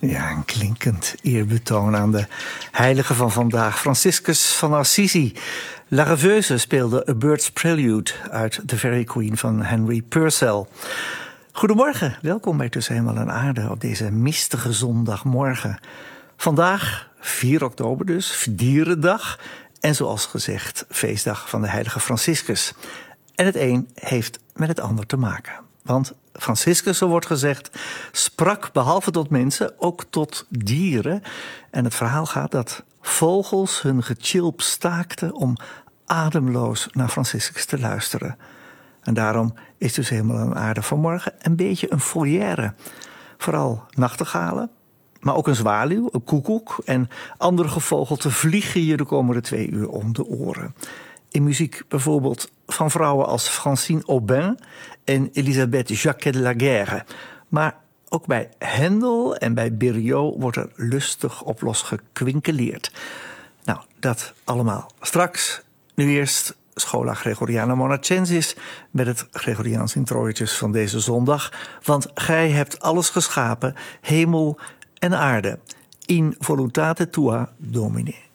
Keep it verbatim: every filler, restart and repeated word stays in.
Ja, een klinkend eerbetoon aan de heilige van vandaag, Franciscus van Assisi. La Rêveuse speelde A Bird's Prelude uit The Fairy Queen van Henry Purcell. Goedemorgen, welkom bij Tussen Hemel en Aarde op deze mistige zondagmorgen. Vandaag, vier oktober dus, Dierendag en zoals gezegd feestdag van de heilige Franciscus. En het een heeft met het ander te maken. Want Franciscus, zo wordt gezegd, sprak behalve tot mensen ook tot dieren. En het verhaal gaat dat vogels hun getjilp staakten om ademloos naar Franciscus te luisteren. En daarom is dus Hemel en Aarde vanmorgen een beetje een volière. Vooral nachtegalen, maar ook een zwaluw, een koekoek en andere gevogelte vliegen je de komende twee uur om de oren. In muziek bijvoorbeeld van vrouwen als Francine Aubin en Elisabeth Jacquet de la Guerre. Maar ook bij Händel en bij Berlioz wordt er lustig op los gekwinkeleerd. Nou, dat allemaal straks. Nu eerst Schola Gregoriana Monacensis met het Gregoriaans introoitjes van deze zondag. Want gij hebt alles geschapen, hemel en aarde. In voluntate tua, Domine.